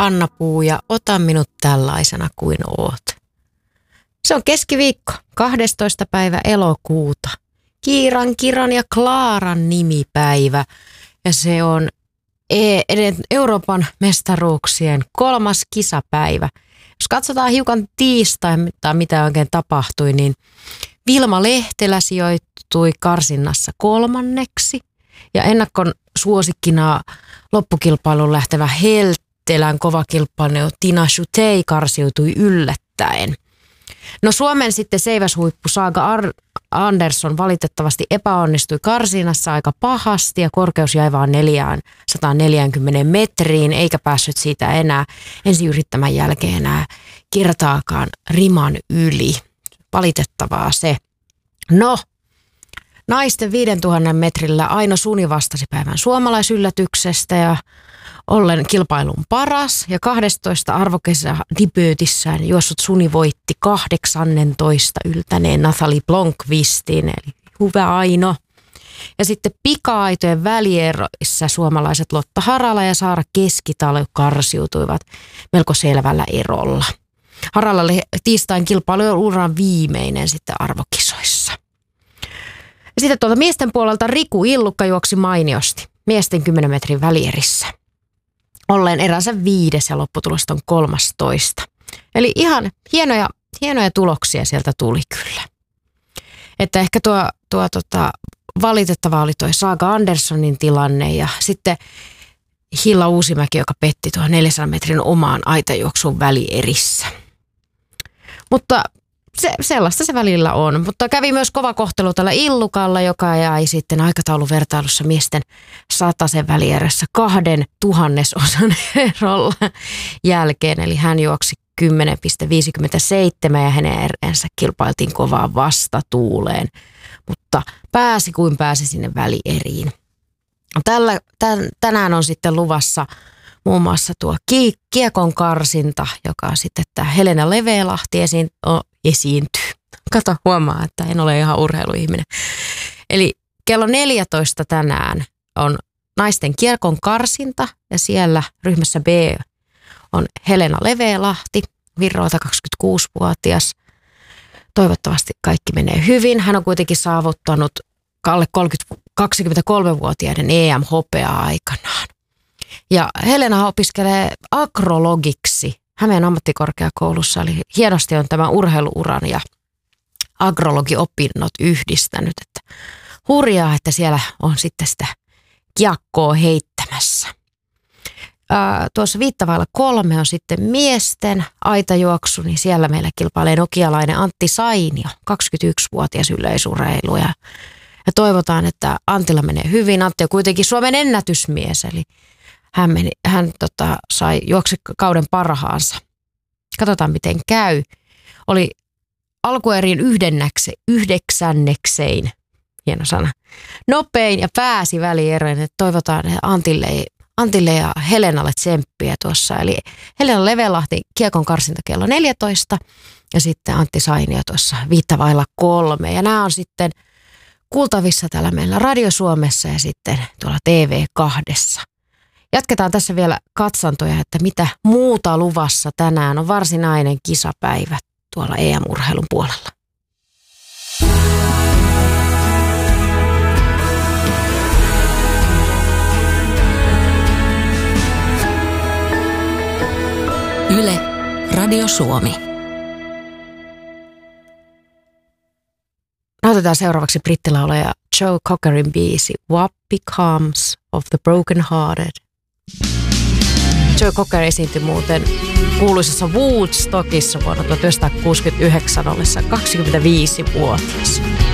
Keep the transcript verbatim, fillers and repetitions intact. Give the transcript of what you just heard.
Anna Puu ja ota minut tällaisena kuin oot. Se on keskiviikko, kahdestoista päivä elokuuta. Kiiran, Kiran ja Klaaran nimipäivä. Ja se on Euroopan mestaruuksien kolmas kisapäivä. Jos katsotaan hiukan tiistaina, mitä oikein tapahtui, niin Vilma Lehtelä sijoittui karsinnassa kolmanneksi. Ja ennakkon suosikkina loppukilpailuun lähtevä Heltelän kova kilpailu Tina Schuttei karsiutui yllättäen. No Suomen sitten seiväshuippu Saga Ar- Andersson valitettavasti epäonnistui karsinnassa aika pahasti ja korkeus jäi vaan neljäsataaneljäkymmentä metriin eikä päässyt siitä enää ensi yrittämän jälkeen enää kertaakaan riman yli. Valitettavaa se. No, naisten viisituhatta metrillä Aino Suni vastasi päivän suomalaisyllätyksestä ja ollen kilpailun paras ja kahdestoista arvokesä debyytissään juossut Suni voitti kahdeksannentoista yltäneen Nathalie Blomqvistin, eli hyvä Aino. Ja sitten pika-aitojen välieroissa suomalaiset Lotta Harala ja Saara Keskitalo karsiutuivat melko selvällä erolla. Harala oli tiistain kilpailu on uran viimeinen sitten arvokisoissa. Ja sitten tuolta miesten puolelta Riku Illukka juoksi mainiosti miesten kymmenen metrin välierissä. Olleen eränsä viides ja lopputulos on kolmastoista. Eli ihan hienoja, hienoja tuloksia sieltä tuli kyllä. Että ehkä tuo, tuo tota, valitettava oli tuo Saga Anderssonin tilanne ja sitten Hilla Uusimäki, joka petti tuo neljänsadan metrin omaan aitajuoksuun välierissä. Mutta se, sellaista se välillä on. Mutta kävi myös kova kohtelu tällä Illukalla, joka jäi sitten aikatauluvertailussa miesten satasen välierässä kahden tuhannesosan erolla jälkeen. Eli hän juoksi kymmenen pilkku viisikymmentäseitsemän ja hänen eränsä kilpailtiin kovaan vastatuuleen. Mutta pääsi kuin pääsi sinne välieriin. Tällä, tän, tänään on sitten luvassa muun muassa tuo kiekon karsinta, joka sitten tämä Helena Leveälahti esiin, oh, esiintyy. Kato, huomaa, että en ole ihan urheiluihminen. Eli kello neljätoista tänään on naisten kiekon karsinta ja siellä ryhmässä B on Helena Leveälahti, Virroilta kaksikymmentäkuusivuotias. Toivottavasti kaikki menee hyvin. Hän on kuitenkin saavuttanut alle kaksikymmentäkolmevuotiaiden E M-hopeaa aikanaan. Ja Helena opiskelee agrologiksi Hämeen ammattikorkeakoulussa, eli hienosti on tämä urheiluuran ja agrologiopinnot yhdistänyt. Että hurjaa, että siellä on sitten sitä kiekkoa heittämässä. Ää, tuossa viittavailla kolme on sitten miesten aitajuoksu, niin siellä meillä kilpailee nokialainen Antti Sainio, kaksikymmentäyksivuotias yleisurheilu. Ja, ja toivotaan, että Antilla menee hyvin. Antti on kuitenkin Suomen ennätysmies, eli hän, meni, hän tota, sai juoksi kauden parhaansa. Katsotaan, miten käy. Oli alkuerien yhdeksänneksein, hieno sana, nopein ja pääsi välieroon. Toivotaan Antille, Antille ja Helenalle tsemppiä tuossa. Eli Helena Leveälahti kiekon karsinta kello neljätoista ja sitten Antti Sainio tuossa viittavailla kolme. Ja nämä on sitten kuultavissa täällä meillä Radio Suomessa ja sitten tuolla T V kahdessa. Jatketaan tässä vielä katsantoja, että mitä muuta luvassa tänään on varsinainen kisapäivä tuolla E M-urheilun puolella. Yle, Radio Suomi. Nautetaan seuraavaksi brittilaulaja Joe Cockerin biisi What Becomes of the Broken Hearted. Joe Cocker esiintyi muuten kuuluisessa Woodstockissa vuonna tuhatyhdeksänsataakuusikymmentäyhdeksän ollessa kaksikymmentäviisivuotias.